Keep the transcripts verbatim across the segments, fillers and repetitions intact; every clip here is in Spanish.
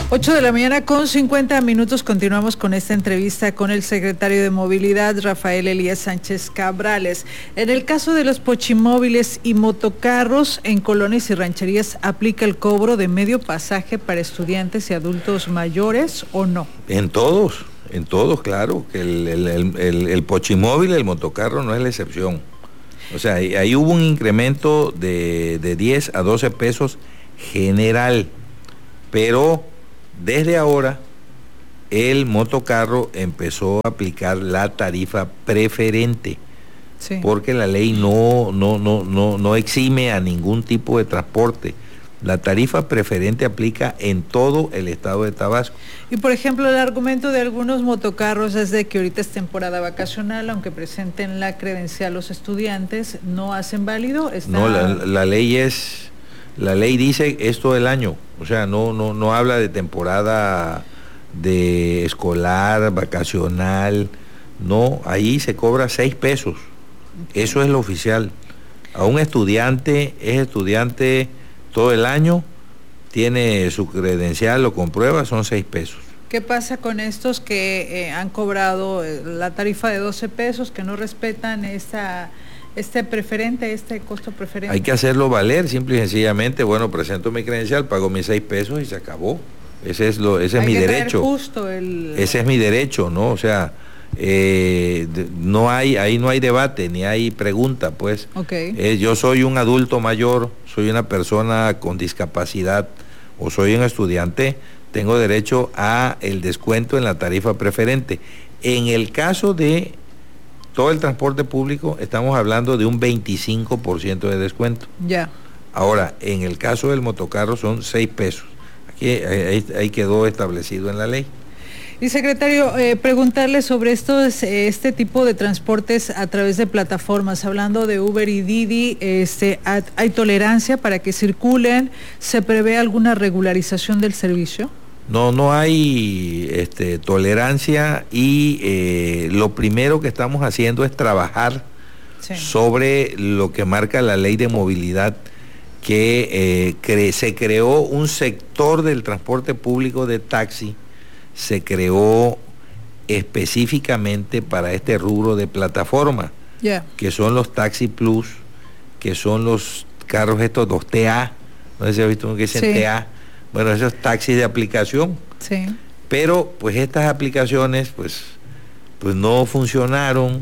ocho de la mañana con cincuenta minutos. Continuamos con esta entrevista con el secretario de Movilidad, Rafael Elías Sánchez Cabrales. En el caso de los pochimóviles y motocarros, en colonias y rancherías, ¿aplica el cobro de medio pasaje para estudiantes y adultos mayores o no? En todos, en todos, claro, que el, el, el, el, el pochimóvil, el motocarro no es la excepción. O sea, ahí, ahí hubo un incremento de, de diez a doce pesos general, pero desde ahora el motocarro empezó a aplicar la tarifa preferente, sí, porque la ley no, no, no, no, no exime a ningún tipo de transporte. La tarifa preferente aplica en todo el estado de Tabasco. Y por ejemplo, el argumento de algunos motocarros es de que ahorita es temporada vacacional, aunque presenten la credencial los estudiantes, ¿no hacen válido? Está... No, la, la ley es, la ley dice esto del año, o sea, no, no, no habla de temporada de escolar, vacacional, no, ahí se cobra seis pesos, okay. Eso es lo oficial. A un estudiante, es estudiante todo el año, tiene su credencial, lo comprueba, son seis pesos. ¿Qué pasa con estos que eh, han cobrado eh, la tarifa de doce pesos, que no respetan esta, este preferente, este costo preferente? Hay que hacerlo valer, simple y sencillamente, bueno, presento mi credencial, pago mis seis pesos y se acabó. Ese es, lo, ese es mi derecho. Justo el... Ese es mi derecho, ¿no? O sea, eh, no hay, ahí no hay debate, ni hay pregunta, pues. Okay. Eh, yo soy un adulto mayor, soy una persona con discapacidad o soy un estudiante, tengo derecho a el descuento en la tarifa preferente. En el caso de todo el transporte público, estamos hablando de un veinticinco por ciento de descuento. Ya. Ahora, en el caso del motocarro son seis pesos. Aquí ahí, ahí quedó establecido en la ley. Y secretario, eh, preguntarle sobre estos, eh, este tipo de transportes a través de plataformas, hablando de Uber y Didi, este, ¿hay tolerancia para que circulen? ¿Se prevé alguna regularización del servicio? No, no hay este, tolerancia y eh, lo primero que estamos haciendo es trabajar, sí, sobre lo que marca la ley de movilidad, que eh, cre- se creó un sector del transporte público de taxi, se creó específicamente para este rubro de plataforma, yeah, que son los Taxi Plus, que son los carros estos, los T A, no sé si has visto uno que dicen, sí, T A, bueno, esos taxis de aplicación, sí, pero pues estas aplicaciones pues, pues no funcionaron,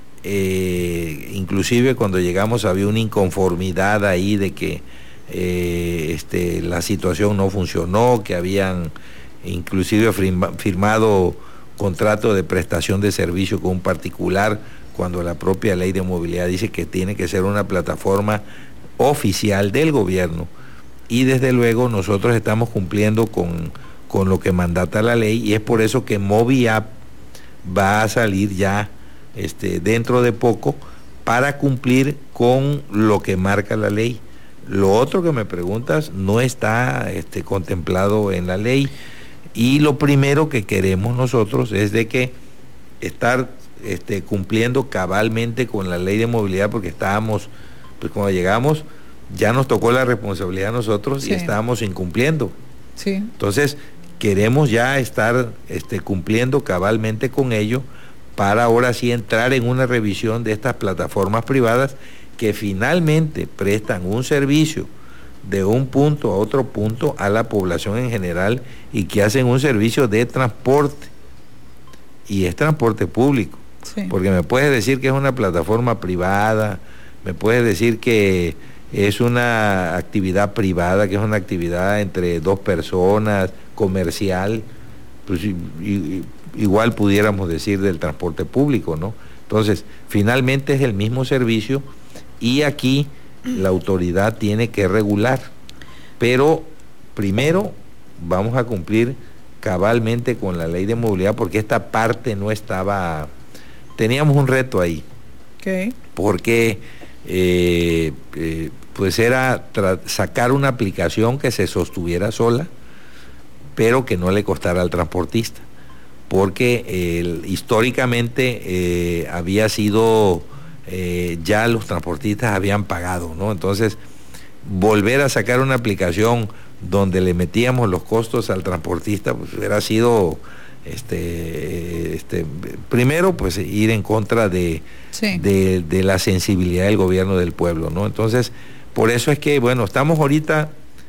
eh, inclusive cuando llegamos había una inconformidad ahí de que eh, este, la situación no funcionó, que habían inclusive firma, firmado contrato de prestación de servicio con un particular, cuando la propia ley de movilidad dice que tiene que ser una plataforma oficial del gobierno, y desde luego nosotros estamos cumpliendo con, con lo que mandata la ley, y es por eso que MoviApp va a salir ya este, dentro de poco para cumplir con lo que marca la ley. Lo otro que me preguntas no está este, contemplado en la ley. Y lo primero que queremos nosotros es de que estar este, cumpliendo cabalmente con la ley de movilidad, porque estábamos, pues cuando llegamos, ya nos tocó la responsabilidad a nosotros, sí, y estábamos incumpliendo. Sí. Entonces, queremos ya estar este, cumpliendo cabalmente con ello, para ahora sí entrar en una revisión de estas plataformas privadas que finalmente prestan un servicio de un punto a otro punto a la población en general, y que hacen un servicio de transporte, y es transporte público, sí, porque me puedes decir que es una plataforma privada, me puedes decir que es una actividad privada, que es una actividad entre dos personas, comercial, pues y, y, igual pudiéramos decir del transporte público, ¿no? Entonces, finalmente es el mismo servicio, y aquí la autoridad tiene que regular, pero primero vamos a cumplir cabalmente con la ley de movilidad, porque esta parte no estaba, teníamos un reto ahí, okay, porque eh, eh, pues era sacar una aplicación que se sostuviera sola, pero que no le costara al transportista, porque eh, históricamente eh, había sido Eh, ya los transportistas habían pagado, ¿no? Entonces, volver a sacar una aplicación donde le metíamos los costos al transportista, pues hubiera sido este, este primero pues ir en contra de, sí. de, de la sensibilidad del gobierno del pueblo, ¿no? Entonces, por eso es que, bueno, estamos ahorita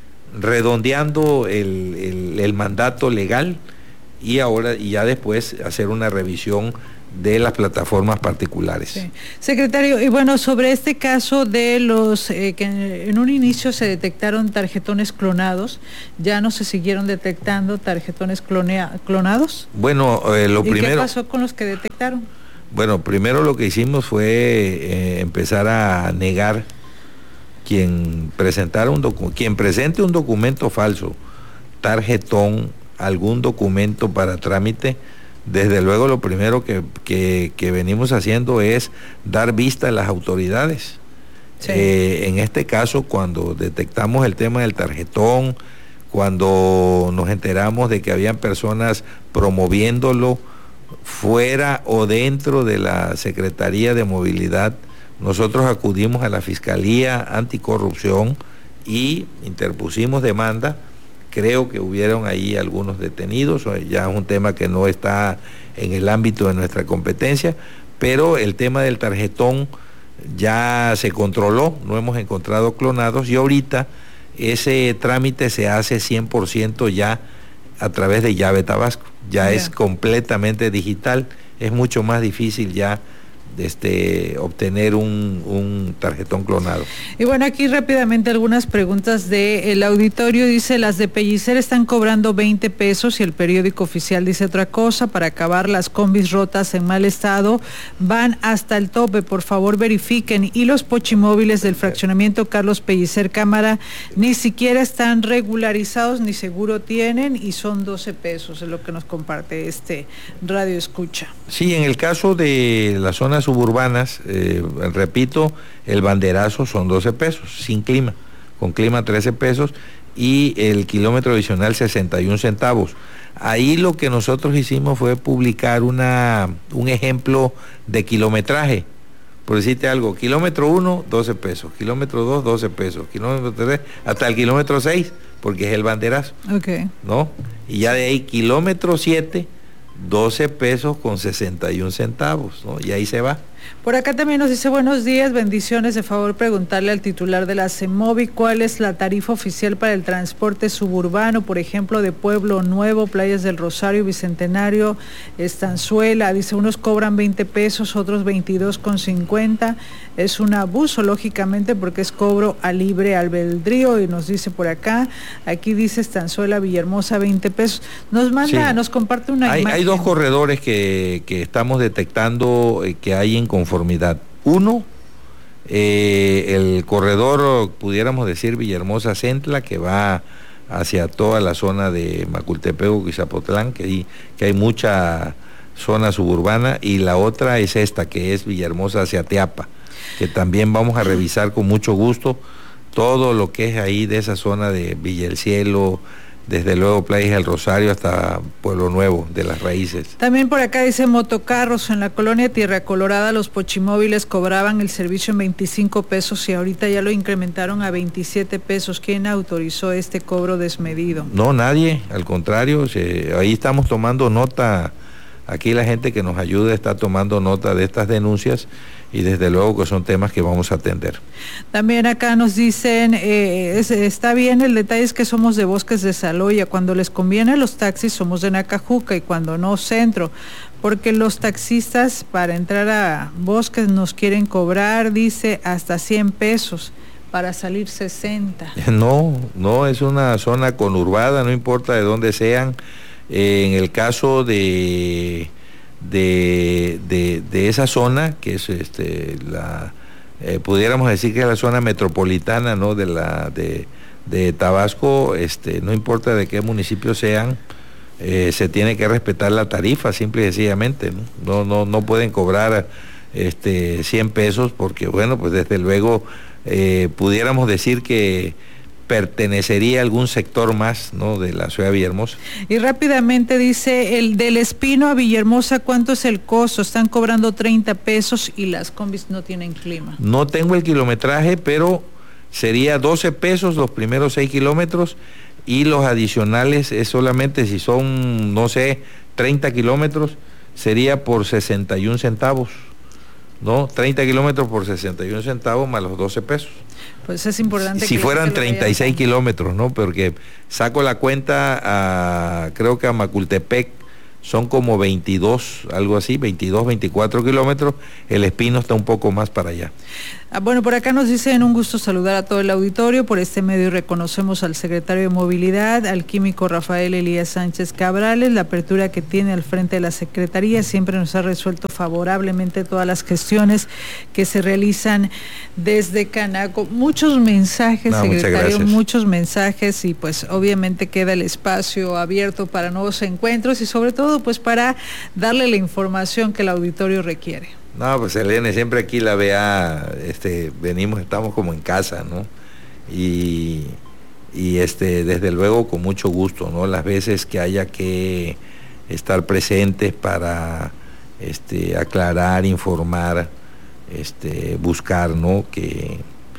redondeando el, el, el mandato legal y ahora y ya después hacer una revisión de las plataformas particulares. Sí. Secretario, y bueno, sobre este caso de los eh, que en un inicio se detectaron tarjetones clonados, ¿ya no se siguieron detectando tarjetones clonea, clonados? Bueno, eh, lo ¿Y primero... qué pasó con los que detectaron? Bueno, primero lo que hicimos fue eh, empezar a negar quien presentara un docu quien presente un documento falso, tarjetón, algún documento para trámite. Desde luego lo primero que, que, que venimos haciendo es dar vista a las autoridades. Sí. Eh, en este caso, cuando detectamos el tema del tarjetón, cuando nos enteramos de que habían personas promoviéndolo fuera o dentro de la Secretaría de Movilidad, nosotros acudimos a la Fiscalía Anticorrupción y interpusimos demanda. Creo que hubieron ahí algunos detenidos, ya es un tema que no está en el ámbito de nuestra competencia, pero el tema del tarjetón ya se controló, no hemos encontrado clonados y ahorita ese trámite se hace cien por ciento ya a través de Llave Tabasco, ya yeah. es completamente digital, es mucho más difícil ya de este, obtener un, un tarjetón clonado. Y bueno, aquí rápidamente algunas preguntas del auditorio. Dice, las de Pellicer están cobrando veinte pesos y el periódico oficial dice otra cosa. Para acabar, las combis rotas en mal estado van hasta el tope, por favor verifiquen. Y los pochimóviles del fraccionamiento Carlos Pellicer Cámara ni siquiera están regularizados ni seguro tienen y son doce pesos, es lo que nos comparte este radio escucha. Sí, en el caso de la zona suburbanas, eh, repito, el banderazo son doce pesos, sin clima, con clima trece pesos y el kilómetro adicional sesenta y un centavos. Ahí lo que nosotros hicimos fue publicar una, un ejemplo de kilometraje, por decirte algo, kilómetro uno, doce pesos, kilómetro dos, doce pesos, kilómetro tres, hasta el kilómetro seis, porque es el banderazo, okay. ¿no? Y ya de ahí kilómetro siete, doce pesos con sesenta y un centavos, ¿no? Y ahí se va. Por acá también nos dice, buenos días, bendiciones, de favor preguntarle al titular de la CEMOVI cuál es la tarifa oficial para el transporte suburbano, por ejemplo, de Pueblo Nuevo, Playas del Rosario, Bicentenario, Estanzuela. Dice, unos cobran veinte pesos, otros veintidós con cincuenta. Es un abuso, lógicamente, porque es cobro a libre albedrío. Y nos dice por acá, aquí dice Estanzuela, Villahermosa, veinte pesos. Nos manda, sí. nos comparte una hay, imagen. Hay dos corredores que, que estamos detectando eh, que hay en conformidad. Uno, eh, el corredor, pudiéramos decir, Villahermosa Centla, que va hacia toda la zona de Macultepec y Zapotlán, que hay, que hay mucha zona suburbana, y la otra es esta, que es Villahermosa hacia Teapa, que también vamos a revisar con mucho gusto todo lo que es ahí de esa zona de Villa el Cielo, desde luego Playas del Rosario hasta Pueblo Nuevo, de las Raíces. También por acá dice motocarros, en la colonia Tierra Colorada los pochimóviles cobraban el servicio en veinticinco pesos y ahorita ya lo incrementaron a veintisiete pesos. ¿Quién autorizó este cobro desmedido? No, nadie, al contrario, se, ahí estamos tomando nota, aquí la gente que nos ayuda está tomando nota de estas denuncias y desde luego que son temas que vamos a atender. También acá nos dicen, eh, es, está bien, el detalle es que somos de Bosques de Saloya, cuando les conviene los taxis somos de Nacajuca y cuando no centro, porque los taxistas para entrar a Bosques nos quieren cobrar, dice, hasta cien pesos, para salir sesenta. No, no, es una zona conurbada, no importa de dónde sean. Eh, en el caso de... De, de, de esa zona, que es este la eh, pudiéramos decir que es la zona metropolitana, ¿no? de la de, de Tabasco, este no importa de qué municipio sean, eh, se tiene que respetar la tarifa, simple y sencillamente, ¿no? No, no, no pueden cobrar este cien pesos porque, bueno, pues desde luego eh, pudiéramos decir que pertenecería a algún sector más, ¿no? de la ciudad de Villahermosa. Y rápidamente dice, el del Espino a Villahermosa, ¿cuánto es el costo? Están cobrando treinta pesos y las combis no tienen clima. No tengo el kilometraje, pero sería doce pesos los primeros seis kilómetros y los adicionales es solamente si son, no sé, treinta kilómetros, sería por sesenta y un centavos, ¿no? treinta kilómetros por sesenta y un centavos más los doce pesos. Pues es importante. Si fueran treinta y seis kilómetros, ¿no? Porque saco la cuenta a, creo que a Macultepec son como veintidós, algo así, veintidós, veinticuatro kilómetros, el Espino está un poco más para allá. Ah, bueno, por acá nos dicen un gusto saludar a todo el auditorio. Por este medio reconocemos al secretario de Movilidad, al químico Rafael Elías Sánchez Cabrales. La apertura que tiene al frente de la Secretaría siempre nos ha resuelto favorablemente todas las gestiones que se realizan desde Canaco. Muchos mensajes, no, secretario, muchos mensajes, y pues obviamente queda el espacio abierto para nuevos encuentros y sobre todo pues para darle la información que el auditorio requiere. No, pues Elena, siempre aquí la V A, este, venimos, estamos como en casa, ¿no? Y, y este, desde luego con mucho gusto, ¿no? Las veces que haya que estar presentes para este, aclarar, informar, este, buscar, ¿no? Que,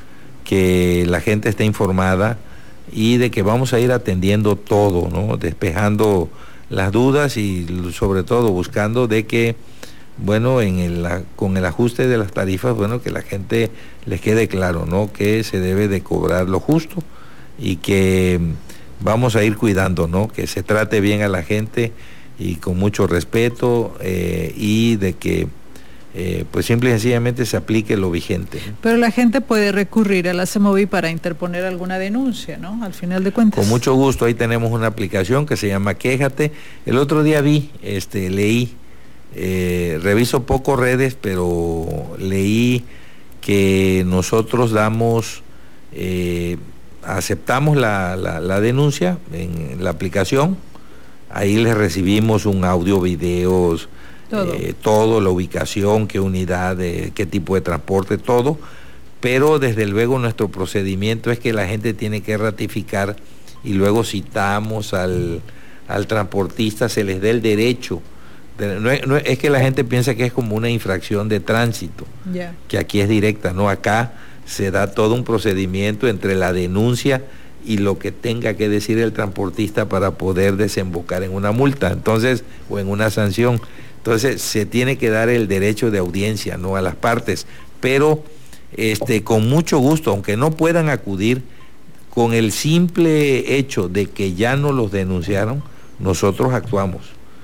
que la gente esté informada y de que vamos a ir atendiendo todo, ¿no? Despejando las dudas y sobre todo buscando de que bueno, en el, con el ajuste de las tarifas, bueno, que la gente les quede claro, ¿no? Que se debe de cobrar lo justo y que vamos a ir cuidando, ¿no? Que se trate bien a la gente y con mucho respeto eh, y de que eh, pues simple y sencillamente se aplique lo vigente. Pero la gente puede recurrir a la CEMOVI para interponer alguna denuncia, ¿no? Al final de cuentas. Con mucho gusto, ahí tenemos una aplicación que se llama Quéjate. El otro día vi, este, leí, Eh, reviso poco redes, pero leí que nosotros damos, eh, aceptamos la, la, la denuncia en la aplicación, ahí les recibimos un audio, videos, todo, eh, todo la ubicación, qué unidad, eh, qué tipo de transporte, todo, pero desde luego nuestro procedimiento es que la gente tiene que ratificar y luego citamos al, al transportista, se les dé el derecho. No es, no es que la gente piensa que es como una infracción de tránsito, yeah. que aquí es directa, no, acá se da todo un procedimiento entre la denuncia y lo que tenga que decir el transportista para poder desembocar en una multa, entonces, o en una sanción. Entonces se tiene que dar el derecho de audiencia, ¿no? A las partes, pero este, con mucho gusto, aunque no puedan acudir, con el simple hecho de que ya no los denunciaron, nosotros actuamos.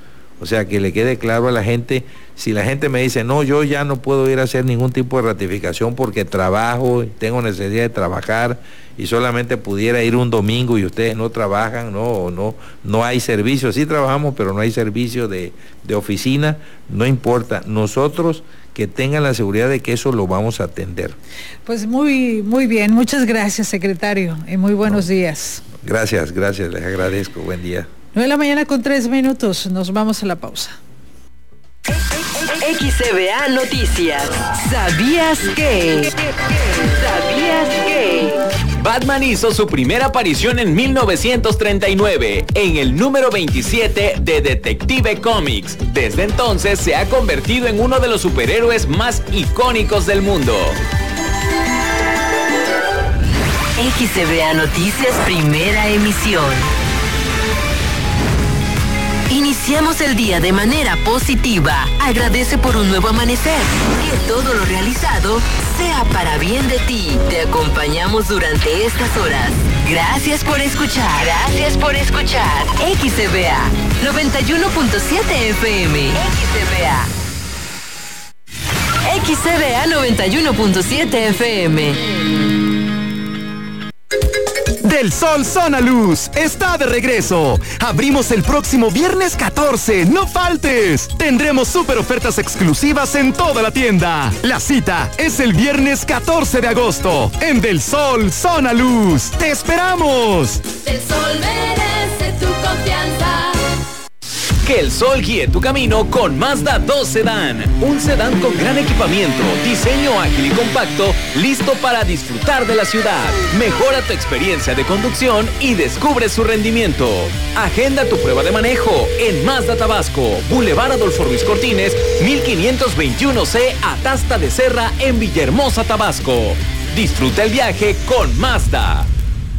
O sea, que le quede claro a la gente, si la gente me dice, no, yo ya no puedo ir a hacer ningún tipo de ratificación porque trabajo, tengo necesidad de trabajar y solamente pudiera ir un domingo y ustedes no trabajan, no, no, no hay servicio, sí trabajamos, pero no hay servicio de, de oficina, no importa, nosotros que tengan la seguridad de que eso lo vamos a atender. Pues muy, muy bien, muchas gracias, secretario, y muy buenos no, días. Gracias, gracias, les agradezco, buen día. nueve de la mañana con tres minutos, nos vamos a la pausa. X C B A Noticias. ¿Sabías que? ¿Sabías que? Batman hizo su primera aparición en mil novecientos treinta y nueve, en el número veintisiete de Detective Comics. Desde entonces se ha convertido en uno de los superhéroes más icónicos del mundo. X C B A Noticias, primera emisión. Iniciamos el día de manera positiva. Agradece por un nuevo amanecer. Que todo lo realizado sea para bien de ti. Te acompañamos durante estas horas. Gracias por escuchar. Gracias por escuchar. X C B A noventa y uno punto siete F M. X C B A. X C B A noventa y uno punto siete F M. Del Sol Zona Luz está de regreso. Abrimos el próximo viernes catorce. ¡No faltes! Tendremos súper ofertas exclusivas en toda la tienda. La cita es el viernes catorce de agosto en Del Sol Zona Luz. ¡Te esperamos! Del Sol merece tu confianza. Que el sol guíe tu camino con Mazda dos Sedán. Un sedán con gran equipamiento, diseño ágil y compacto, listo para disfrutar de la ciudad. Mejora tu experiencia de conducción y descubre su rendimiento. Agenda tu prueba de manejo en Mazda Tabasco, Boulevard Adolfo Ruiz Cortines, mil quinientos veintiuno C, Atasta de Serra, en Villahermosa, Tabasco. Disfruta el viaje con Mazda.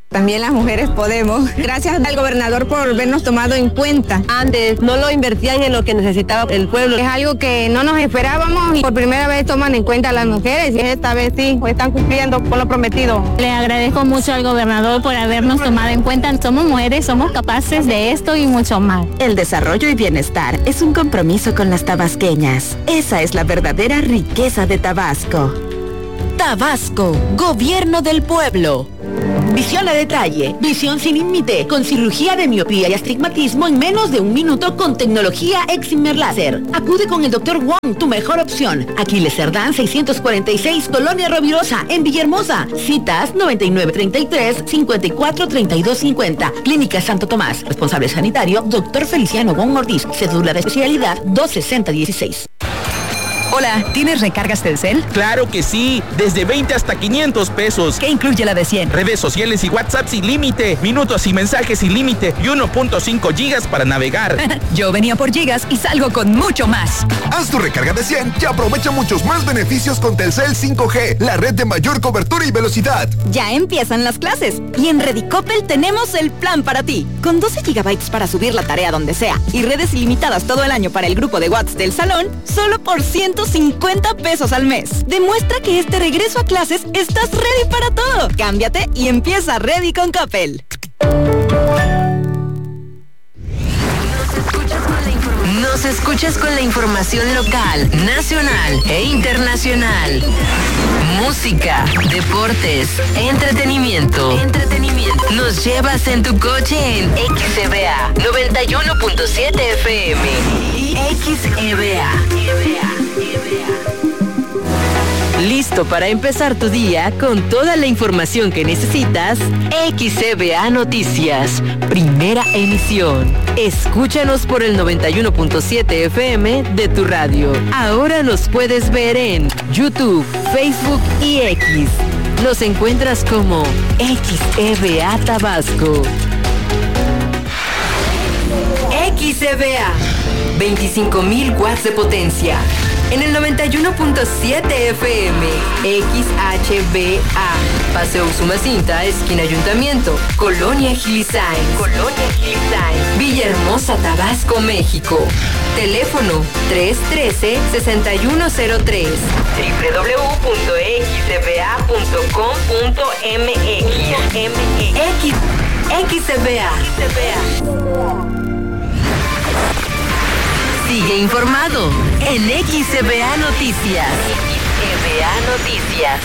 También las mujeres podemos. Gracias al gobernador por vernos tomado en cuenta. Antes no lo invertían en lo que necesitaba el pueblo. Es algo que no nos esperábamos y por primera vez toman en cuenta a las mujeres y esta vez sí, están cumpliendo con lo prometido. Le agradezco mucho al gobernador por habernos tomado en cuenta. Somos mujeres, somos capaces de esto y mucho más. El desarrollo y bienestar es un compromiso con las tabasqueñas. Esa es la verdadera riqueza de Tabasco. Tabasco, Gobierno del Pueblo. Visión a detalle, visión sin límite, con cirugía de miopía y astigmatismo en menos de un minuto con tecnología Excimer Láser. Acude con el doctor Wong, tu mejor opción. Aquiles Cerdán seiscientos cuarenta y seis, Colonia Rovirosa, en Villahermosa. Citas noventa y nueve treinta y tres, cincuenta y cuatro treinta y dos cincuenta. Clínica Santo Tomás. Responsable sanitario, doctor Feliciano Wong Ortiz. Cédula de especialidad dos sesenta dieciséis. Hola, ¿tienes recargas Telcel? Claro que sí, desde veinte hasta quinientos pesos. ¿Qué incluye la de cien? Redes sociales y WhatsApp sin límite, minutos y mensajes sin límite y uno punto cinco gigas para navegar. Yo venía por gigas y salgo con mucho más. Haz tu recarga de cien y aprovecha muchos más beneficios con Telcel cinco G, la red de mayor cobertura y velocidad. Ya empiezan las clases y en Redicopel tenemos el plan para ti. Con doce gigabytes para subir la tarea donde sea y redes ilimitadas todo el año para el grupo de WhatsApp del salón, solo por ciento cincuenta pesos al mes. Demuestra que este regreso a clases estás ready para todo. Cámbiate y empieza Ready con Coppel. Nos escuchas con la información local, nacional e internacional. Música, deportes, entretenimiento. Entretenimiento. Nos llevas en tu coche en X E B A noventa y uno punto siete F M. X E B A. ¿Listo para empezar tu día con toda la información que necesitas? X E B A Noticias, primera emisión. Escúchanos por el noventa y uno punto siete F M de tu radio. Ahora nos puedes ver en YouTube, Facebook y X. Nos encuentras como X E B A Tabasco. X E B A, veinticinco mil watts de potencia. En el noventa y uno punto siete F M, X H B A, Paseo Usumacinta, esquina Ayuntamiento, Colonia Gilisain, Colonia Gilisain, Villahermosa, Tabasco, México. Teléfono tres uno tres, seis uno cero tres, doble u doble u doble u punto x e b a punto com punto m x. X, X E B A. Sigue informado en X E B A Noticias. X E B A Noticias.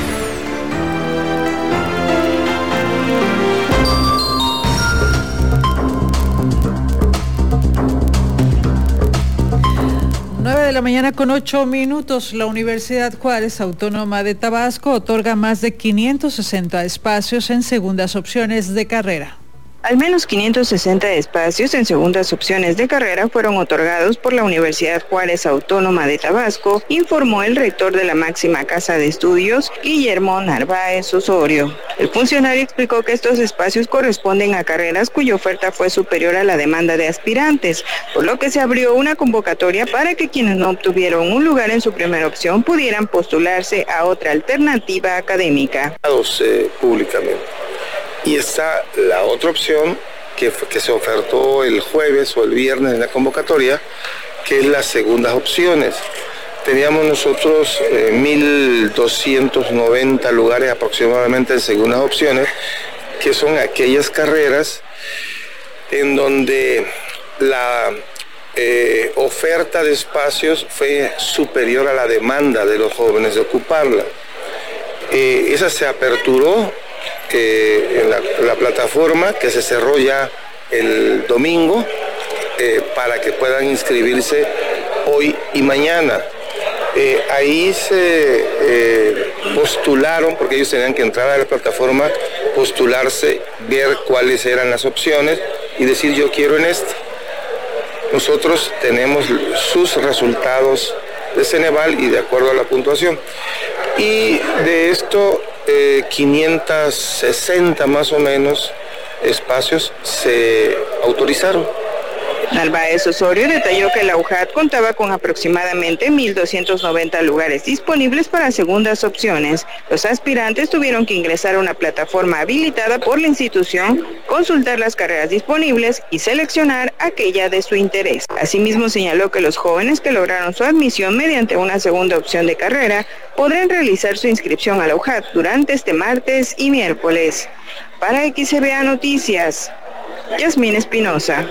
nueve de la mañana con ocho minutos. La Universidad Juárez Autónoma de Tabasco otorga más de quinientos sesenta espacios en segundas opciones de carrera. Al menos quinientos sesenta espacios en segundas opciones de carrera fueron otorgados por la Universidad Juárez Autónoma de Tabasco, informó el rector de la máxima casa de estudios, Guillermo Narváez Osorio. El funcionario explicó que estos espacios corresponden a carreras cuya oferta fue superior a la demanda de aspirantes, por lo que se abrió una convocatoria para que quienes no obtuvieron un lugar en su primera opción pudieran postularse a otra alternativa académica. Eh, públicamente. Y está la otra opción que, que se ofertó el jueves o el viernes en la convocatoria, que es las segundas opciones. Teníamos nosotros eh, mil doscientos noventa lugares aproximadamente en segundas opciones, que son aquellas carreras en donde la eh, oferta de espacios fue superior a la demanda de los jóvenes de ocuparla. Eh, esa se aperturó Eh, en la, la plataforma, que se cerró ya el domingo, eh, para que puedan inscribirse hoy y mañana. Eh, ahí se eh, postularon, porque ellos tenían que entrar a la plataforma, postularse, ver cuáles eran las opciones y decir yo quiero en esta. Nosotros tenemos sus resultados de Ceneval y de acuerdo a la puntuación. Y de esto, eh, quinientos sesenta más o menos espacios se autorizaron. Narváez Osorio detalló que la U J A T contaba con aproximadamente mil doscientos noventa lugares disponibles para segundas opciones. Los aspirantes tuvieron que ingresar a una plataforma habilitada por la institución, consultar las carreras disponibles y seleccionar aquella de su interés. Asimismo, señaló que los jóvenes que lograron su admisión mediante una segunda opción de carrera podrán realizar su inscripción a la U J A T durante este martes y miércoles. Para X C V A Noticias, Yasmín Espinosa.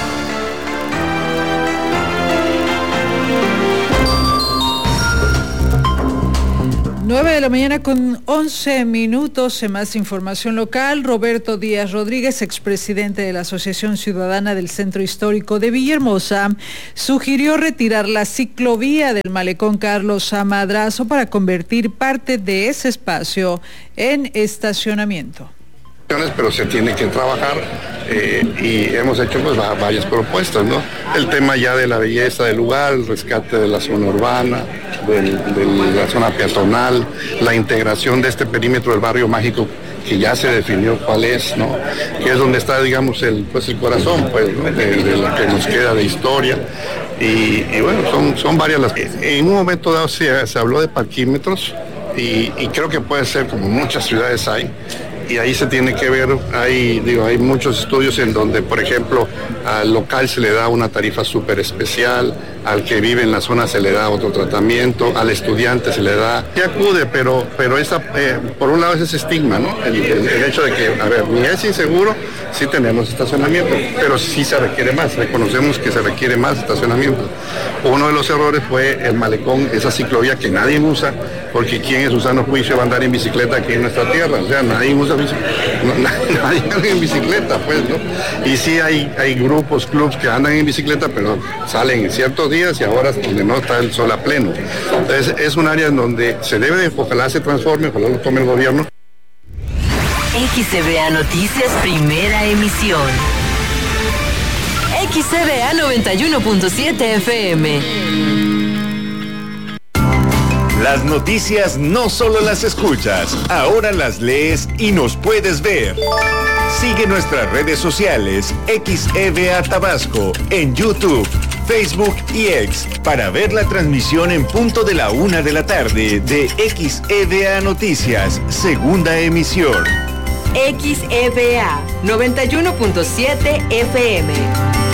nueve de la mañana con once minutos. En más información local, Roberto Díaz Rodríguez, expresidente de la Asociación Ciudadana del Centro Histórico de Villahermosa, sugirió retirar la ciclovía del malecón Carlos A. Madrazo para convertir parte de ese espacio en estacionamiento. Pero se tiene que trabajar eh, y hemos hecho pues varias propuestas, ¿no? El tema ya de la belleza del lugar, el rescate de la zona urbana, del, de la zona peatonal, la integración de este perímetro del barrio mágico que ya se definió cuál es, ¿no? Que es donde está, digamos, el, pues, el corazón, pues, ¿no? de, de lo que nos queda de historia. Y, y bueno, son, son varias las... En un momento dado se, se habló de parquímetros y, y creo que puede ser como muchas ciudades hay. Y ahí se tiene que ver, hay, digo, hay muchos estudios en donde, por ejemplo, al local se le da una tarifa súper especial, al que vive en la zona se le da otro tratamiento, al estudiante se le da, que acude, pero, pero esa, eh, por un lado es ese estigma, ¿no? El, el, el hecho de que, a ver, ni es inseguro, sí tenemos estacionamiento, pero sí se requiere más, reconocemos que se requiere más estacionamiento. Uno de los errores fue el malecón, esa ciclovía que nadie usa, porque ¿quién en su sano juicio va a andar en bicicleta aquí en nuestra tierra? O sea, nadie usa bicicleta, no, nadie anda en bicicleta, pues, ¿no? Y sí hay, hay grupos, clubs que andan en bicicleta, pero salen en ciertos días y ahora donde no está el sol a pleno. Entonces es un área en donde se debe, ojalá se transforme, ojalá lo tome el gobierno. X C V A Noticias, primera emisión. X C V A noventa y uno punto siete F M. Las noticias no solo las escuchas, ahora las lees y nos puedes ver. Sigue nuestras redes sociales X E V A Tabasco en YouTube, Facebook y X para ver la transmisión en punto de la una de la tarde de X E V A Noticias, segunda emisión. X E V A noventa y uno punto siete F M.